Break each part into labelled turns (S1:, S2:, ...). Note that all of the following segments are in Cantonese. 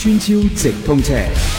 S1: 川超直通車。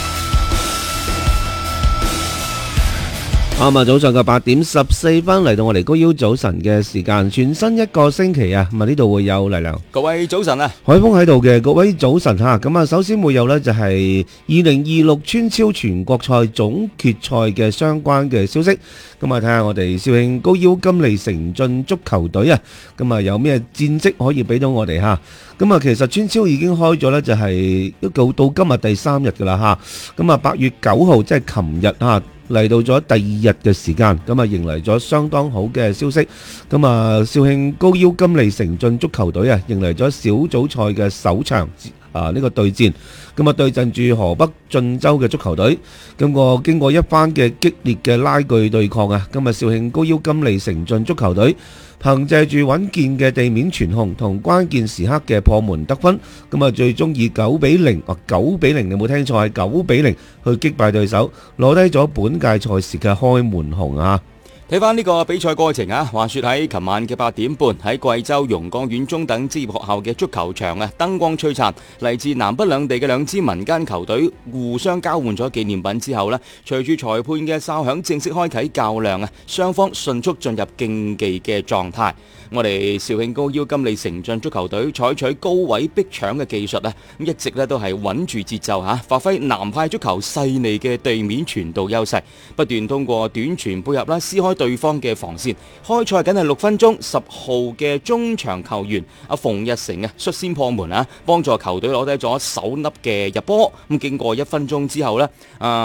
S2: 啱啊！早上嘅8:14嚟到我哋高腰早晨嘅時間，全新一個星期啊！咁啊呢度會有黎亮，
S3: 各位早晨啊，
S2: 海峰喺度嘅，各位早晨吓。咁啊，首先會有呢就係2026川超全國賽總決賽嘅相關嘅消息。咁啊，睇下我哋肇慶高腰金利城進足球隊啊，咁啊有咩戰績可以俾到我哋吓？咁啊，其實川超已經開咗呢，就係到今日第3日噶啦吓。咁啊，8月9號即係琴日啊。嚟到咗第2日嘅時間，咁啊迎嚟咗相當好嘅消息。咁啊，肇慶高腰金利城進足球隊啊，迎嚟咗小組賽嘅首場呢個對戰。咁啊對陣住河北晉州嘅足球隊。咁經過一番嘅激烈嘅拉鋸對抗啊，今日肇慶高腰金利城進足球隊憑借住穩健嘅地面傳控同關鍵時刻嘅破門得分，咁啊最終以9-0，9-0你冇聽錯，係9-0去擊敗對手，攞低咗本屆賽事嘅開門紅啊！
S3: 睇翻呢個比賽過程啊，話說喺琴晚嘅8點半喺貴州榕江縣中等職業學校嘅足球場啊，燈光璀璨，嚟自南北兩地嘅兩支民間球隊互相交換咗紀念品之後呢，隨住裁判嘅哨響正式開啟較量啊，雙方迅速進入競技嘅狀態。我哋肇慶高腰金利城進足球隊採取高位逼搶嘅技術啊，一直咧都係穩住節奏嚇，發揮南派足球細膩嘅地面傳導優勢，不斷通過短傳配合啦，撕開對方嘅防線。開賽僅係6分鐘，10號嘅中場球員阿馮日成啊率先破門啊，幫助球隊攞低咗首粒嘅入波。咁經過1分鐘之後呢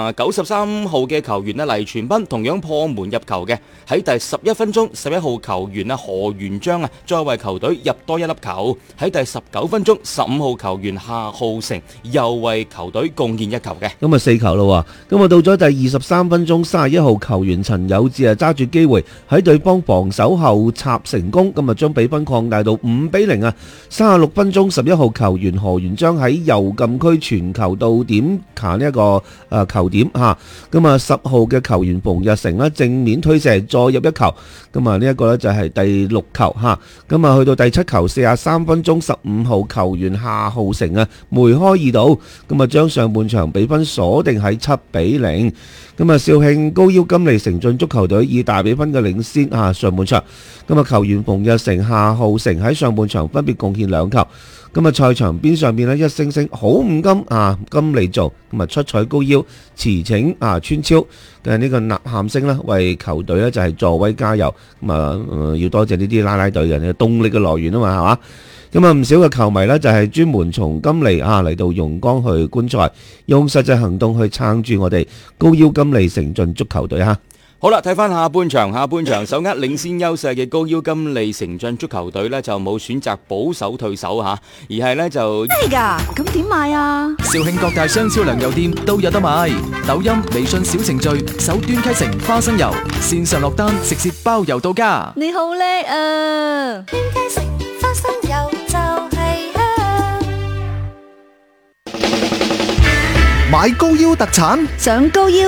S3: ，93號嘅球員黎傳斌同樣破門入球嘅。喺第11分鐘，11號球員何元章再為球隊入多一粒球。喺第19分鐘，15號球員夏浩成又為球隊貢獻一球嘅。
S2: 咁啊4球咯喎。咁啊到咗第23分鐘，31號球員陳友志揸住機會喺對方防守後插成功，咁啊將比分擴大到5-0啊。36分鐘，11號球員何元章喺右禁區傳球到點卡呢一個球點吓，咁啊10號嘅球員馮日成正面推射再入一球，咁啊呢一個呢就係第6球吓，咁啊去到第7球43分鐘，15號球員夏浩成梅開二度，咁啊將上半場比分鎖定喺7-0。咁啊肇慶高腰金利城進足球隊以大比分嘅領先上半場，咁啊球員馮日成、夏浩成喺上半場分別貢獻2球。咁啊賽場邊上邊呢，一聲聲好五金金利做，咁啊出彩高腰馳騁川超嘅呢個吶喊聲呢，為球隊呢就係助威加油。咁啊要多謝呢啲啦啦隊嘅動力嘅來源啊嘛，係嘛？咁啊唔少嘅球迷呢，就係專門從金利嚟到榕江去觀賽，用實際行動去撐住我哋高腰金利城進足球隊。
S3: 好啦，睇翻下半場手握領先優勢嘅高腰金利城進足球隊呢，就冇選擇保守退守而係呢就
S4: 真係㗎，咁點買啊？
S1: 肇慶各大商超糧油店都有得買，抖音、微信小程序搜端溪城花生油，線上落單直接包郵到家。
S4: 你好叻啊！
S5: 端溪城花生油就係香，
S1: 買高腰特產，
S4: 想高腰